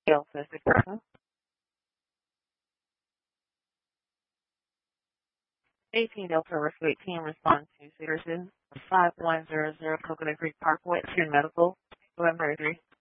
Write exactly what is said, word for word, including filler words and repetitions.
Autistic person. eighteen Delta Rescue eighteen respond to Cedar five one zero zero Coconut Creek Parkway, Medical, November three.